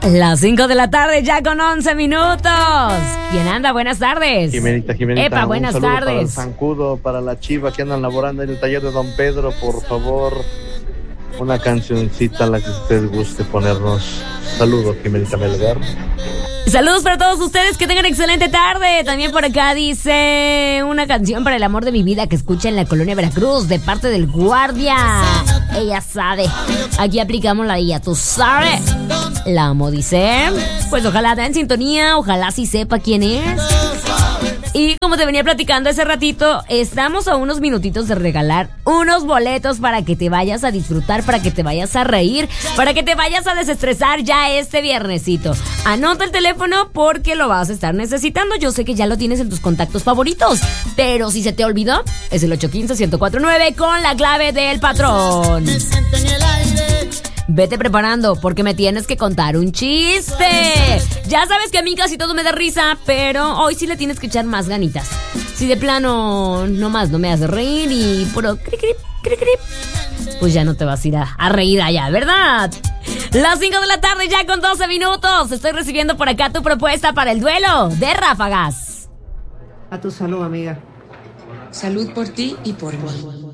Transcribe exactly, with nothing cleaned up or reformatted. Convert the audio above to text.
Las cinco de la tarde, ya con once minutos. ¿Quién anda? Buenas tardes. Jimenita, Jimenita. Epa, buenas un saludo tardes. Para el zancudo, para la chiva que andan laborando en el taller de Don Pedro, por favor. Una cancioncita, la que usted guste ponernos. Saludos, Jimenita Melgar. Saludos para todos ustedes, que tengan excelente tarde. También por acá dice una canción para el amor de mi vida que escucha en la colonia Veracruz de parte del guardia. Ella sabe. Aquí aplicamos la de ella, tú sabes. La amo, dice. Pues ojalá esté en sintonía, ojalá sí sepa quién es. Y como te venía platicando hace ratito, estamos a unos minutitos de regalar unos boletos para que te vayas a disfrutar, para que te vayas a reír, para que te vayas a desestresar ya este viernesito. Anota el teléfono porque lo vas a estar necesitando. Yo sé que ya lo tienes en tus contactos favoritos, pero si se te olvidó, es el ocho uno cinco, uno cuatro nueve con la clave del patrón. Vete preparando porque me tienes que contar un chiste. Ya sabes que a mí casi todo me da risa, pero hoy sí le tienes que echar más ganitas. Si de plano nomás no me haces reír y puro cri cri cri cri, pues ya no te vas a ir a, a reír allá, ¿verdad? Las cinco de la tarde ya con doce minutos. Estoy recibiendo por acá tu propuesta para el duelo de ráfagas. A tu salud, amiga. Salud por ti y por mí.